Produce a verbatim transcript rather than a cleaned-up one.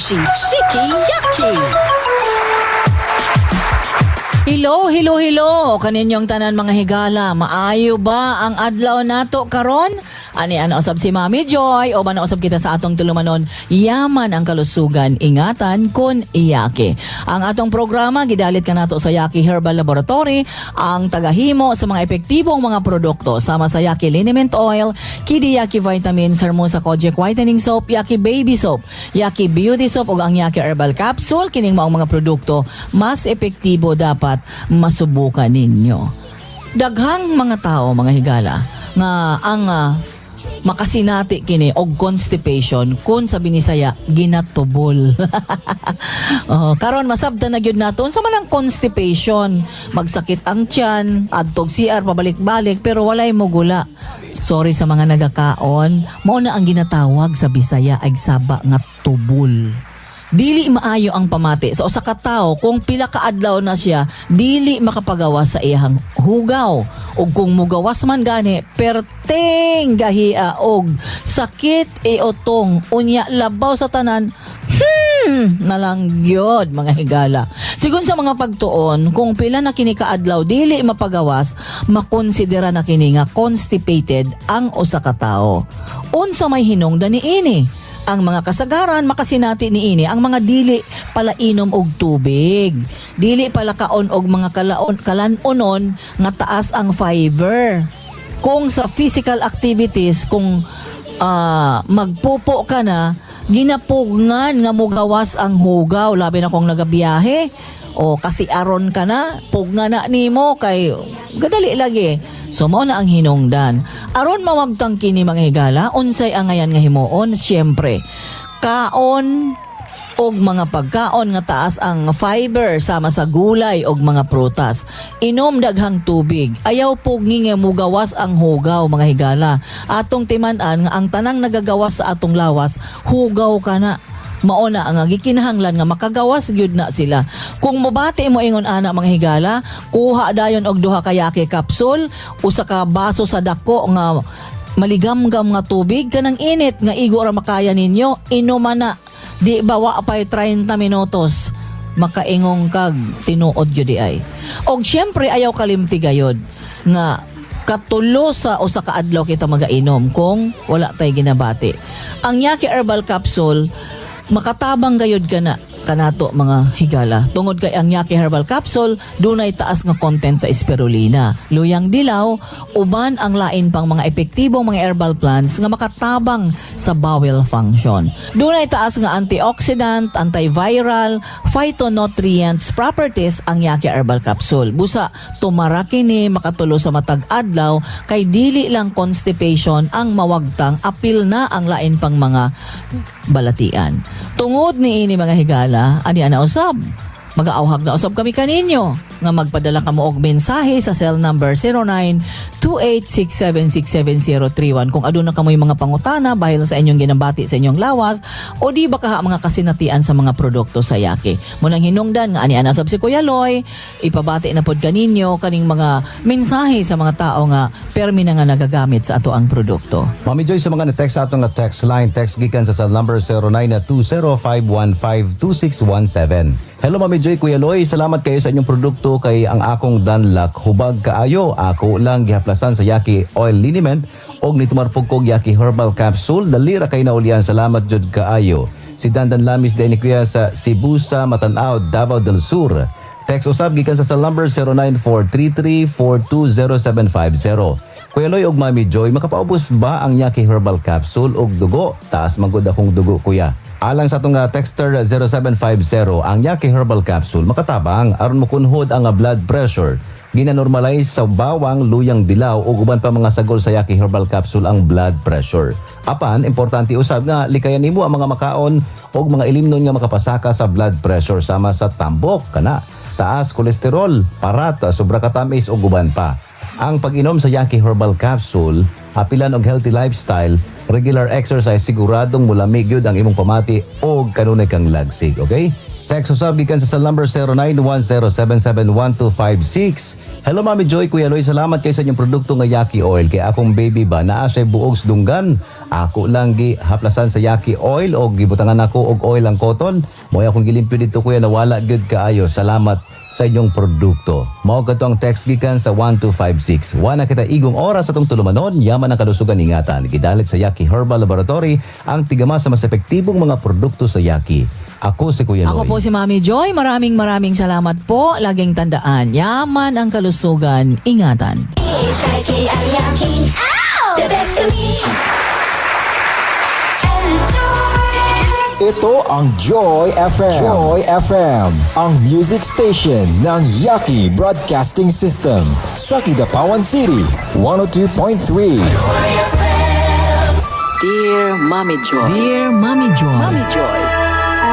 Shiki Yaki. Hello, hello, hello. Kaninyong tanan mga higala. Maayo ba ang adlaw nato karon? Ani ano usab si Mami Joy o ba usab kita sa atong tulumanon? Yaman ang kalusugan, ingatan kun Yaki. Ang atong programa gidalit ka nato sa Yaki Herbal Laboratory, ang tagahimo sa mga epektibong mga produkto sama sa Yaki Liniment Oil, Kidi Yaki Vitamins, Hermosa Kojic Whitening Soap, Yaki Baby Soap, Yaki Beauty Soap ug ang Yaki Herbal Capsule. Kining maong mga produkto mas epektibo dapat masubukan ninyo. Daghang mga tao mga higala nga ang uh, makasinati kini og constipation kun sa binisaya ginatubol. Oh, karon masabtan na gyud naton sa man ang constipation, magsakit ang tiyan, adtog C R pabalik-balik pero walay mo gula. Sorry sa mga nagakaon, mao na ang ginatawag sa Bisaya ay saba nga tubol. Dili maayo ang pamati sa usa ka tawo kung pila ka adlaw na siya dili makapagawas sa iyang hugaw, ug kung mugawas man gani perteng gahia og sakit iotong unya labaw sa tanan. Hmm, nalang gyud mga higala. Sigon sa mga pagtuon, kung pila na kini ka adlaw dili mapagawas, makonsidera na kini nga constipated ang usa ka tawo. Unsa may hinungdan niini? Ang mga kasagaran makasinati niini ang mga dili pala inom og tubig, dili pala kaon og mga kalaon kalanunon nga taas ang fiber. Kung sa physical activities, kung uh, magpupo ka na, ginapugngan nga mugawas ang hugaw, labi na kung nagabiyahe o kasi aron ka na, pugna na nimo kay gadali lagi. So mao na ang hinungdan. Aron mawagtang kini mga higala, unsay ang ngayan nga himuon? Siyempre, kaon og mga pagkaon nga taas ang fiber sama sa gulay og mga prutas. Inom daghang tubig. Ayaw pugni nga mugawas ang hugaw mga higala. Atong timan-an nga ang tanang nagagawas sa atong lawas, hugaw ka na. Mauna ang gikinahanglan nga makagawas gyud na sila. Kung mobati mo ingon ana mga higala, kuha dayon og duha ka Yaki capsule, usa ka baso sa dako nga maligam-gam nga tubig kanang init nga igo ra makaya ninyo, inuman na. Di bawa pay thirty minutos makaingong kag tinuod gyud di ay. Og syempre ayaw kalimti gayod nga katulo sa usa ka adlaw kita magainom kung wala tay ginabati. Ang Yaki Herbal Capsule makatabang gayod ka na kanato mga higala. Tungod kay ang Yaki Herbal Capsule dunay taas nga content sa spirulina, luyang dilaw, uban ang lain pang mga epektibong mga herbal plants nga makatabang sa bowel function. Dunay taas nga antioxidant, antiviral, phytonutrients properties ang Yaki Herbal Capsule. Busa tumara kini makatulo sa matag adlaw kay dili lang constipation ang mawagtang, apil na ang lain pang mga balatian. Tungod ni ini mga higala, ani ana usab mag-aawhag na usab kami kaninyo nga magpadala ka mo og mensahe sa cell number zero nine two eight six seven six seven zero three one kung aduna kamoy mga pangutana bahil sa inyong ginabati sa inyong lawas o di ba kaha mga kasinatian sa mga produkto sa Yaki. Munang hinungdan nga ani ana usab si Kuya Loy, ipabati na pod kaninyo kaning mga mensahe sa mga tao nga permi na nga nagagamit sa ato ang produkto. Mami Joy, sa mga na-text sa atong na text line, text gikan sa cell number zero nine two zero five one five two six one seven. Hello Mami Joy, Kuya Loy, salamat kayo sa inyong produkto kay ang akong danlak hubag kaayo. Ako lang gihaplasan sa Yaki Oil Liniment og nitumarpog kog Yaki Herbal Capsule. Dali ra kay naulian, salamat jud kaayo. Si Dandan Lamis din ni Kuya sa Sibusa, Matanao, Davao del Sur. Text usab gikan sa cell number zero nine four three three four two zero seven five zero. Kuya Loy og Mami Joy, makapaubos ba ang Yaki Herbal Capsule og dugo? Taas man gud akong dugo, kuya. Alang sa itong uh, texter zero seven five zero, ang Yaki Herbal Capsule makatabang aron mo kunhod ang uh, blood pressure. Ginanormalize sa bawang, luyang dilaw o uban pa mga sagol sa Yaki Herbal Capsule ang blood pressure. Apan, importante usab nga likayan nimo ang mga makaon o mga ilimnon nga makapasaka sa blood pressure sama sa tambok, kana, taas kolesterol, parat, sobra katamis o uban pa. Ang pag-inom sa Yaki Herbal Capsule, apilan og healthy lifestyle, regular exercise, siguradong mulamig yun ang imong pamati o kanunay kang lagsig, okay? Text usab gikan sa cell number zero nine one zero seven seven one two five six. Hello Mami Joy, Kuya Loy, salamat kay sa inyong produkto nga Yaki Oil. Kay akong baby ba naa siya buog sa dunggan. Ako lang gi haplasan sa Yaki Oil o gibutangan ako og oil ang cotton. Moy akong gilimpyo dito kuya, nawala gyud kaayo. Salamat sa inyong produkto. Mao kadto ang text gikan sa one two five six. Wa na kita igong oras atong tulumanon, yaman ang kalusugan ingatan. Gidalit sa Yaki Herbal Laboratory ang tigama sa mas epektibong mga produkto sa Yaki. Ako si Kuya Loy. Ako po si Mami Joy. Maraming maraming salamat po. Laging tandaan, yaman ang kalusugan, ingatan. The best kami. Ito ang Joy F M. Joy F M, ang music station ng Yaki Broadcasting System sa Kidapawan City, one oh two point three. Dear Mommy Joy. Dear Mami Joy. Mommy Joy.